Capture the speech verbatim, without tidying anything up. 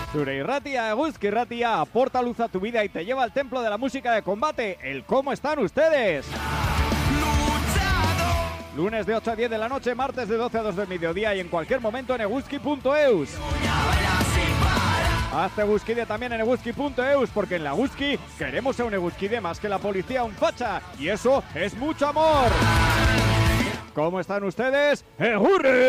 Zure irratia, Eguzki irratia, aporta luz a tu vida y te lleva al templo de la música de combate, el ¿Cómo están ustedes? Lunes de ocho a diez de la noche, martes de doce a dos del mediodía y en cualquier momento en eguzki punto eus. Hazte Eguzkide también en eguzki punto eus, porque en la Eguzki queremos a un Eguzkide más que la policía un facha, y eso es mucho amor. ¿Cómo están ustedes? ¡Ejurre!